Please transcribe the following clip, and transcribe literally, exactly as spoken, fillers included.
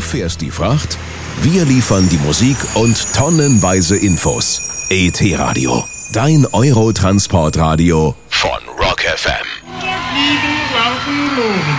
fährst die Fracht, wir liefern die Musik und tonnenweise Infos. E T-Radio, dein Eurotransportradio von Rock F M.